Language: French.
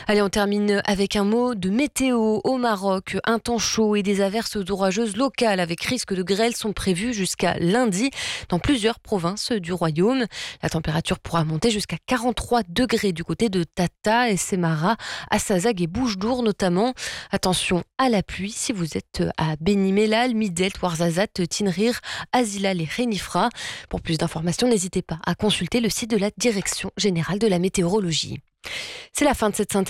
Allez, on termine avec un mot de météo au Maroc. Un temps chaud et des averses orageuses locales avec risque de grêle sont prévus jusqu'à lundi dans plusieurs provinces du royaume. La température pourra monter jusqu'à 43 degrés du côté de Tata et Semara, à Sazag et Bouche-d'Our notamment. Attention à la pluie si vous êtes à Beni Mellal, Midelt, Ouarzazate, Tinrir, Azilal et Renifra. Pour plus d'informations, n'hésitez pas à consulter le site de la Direction générale de la météorologie. C'est la fin de cette synthèse.